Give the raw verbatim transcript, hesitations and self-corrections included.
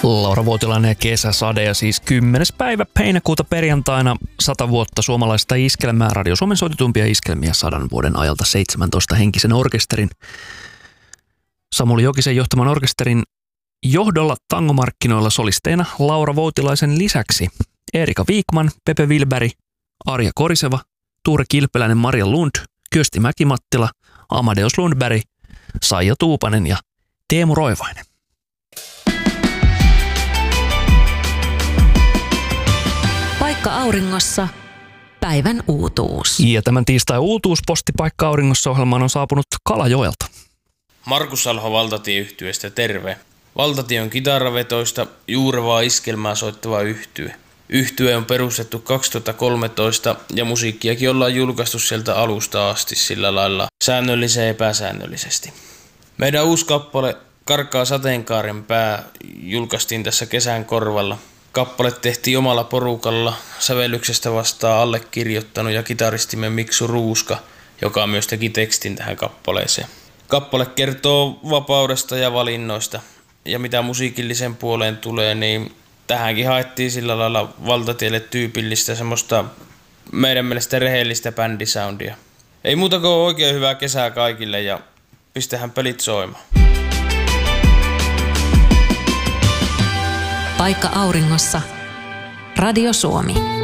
Laura Voutilainen ja Kesäsade ja siis kymmenes päivä heinäkuuta perjantaina sata vuotta suomalaista iskelmää, Radio Suomen soititumpia iskelmiä sadan vuoden ajalta seitsemäntoista henkisen orkesterin. Samuli Jokisen johtaman orkesterin johdolla tangomarkkinoilla solisteina Laura Voutilaisen lisäksi Erika Viikman, Pepe Wilberg, Arja Koriseva, Tuure Kilpeläinen, Maria Lund, Kyösti Mäki-Mattila, Amadeus Lundberg, Saija Tuupanen ja Teemu Roivainen. Paikka auringossa, päivän uutuus. Ja tämän tiistai uutuusposti Paikka auringossa -ohjelmaan on saapunut Kalajoelta. Markus Alho Valtatie-yhtyeestä terve. Valtatie on kitaravetoista, juurevaa iskelmää soittava yhtye. Yhtye on perustettu kaksituhattakolmetoista ja musiikkiakin ollaan julkaistu sieltä alusta asti sillä lailla säännöllisen ja epäsäännöllisesti. Meidän uusi kappale Karkaa sateenkaaren pää julkaistiin tässä kesän korvalla. Kappale tehtiin omalla porukalla, sävellyksestä vastaa allekirjoittanut ja kitaristimme Miksu Ruuska, joka myös teki tekstin tähän kappaleeseen. Kappale kertoo vapaudesta ja valinnoista, ja mitä musiikillisen puoleen tulee, niin tähänkin haettiin sillä lailla Valtatielle tyypillistä semmoista meidän mielestä rehellistä bändisoundia. Ei muuta kuin oikein hyvää kesää kaikille ja pistähän pelit soimaan. Paikka auringossa. Radio Suomi.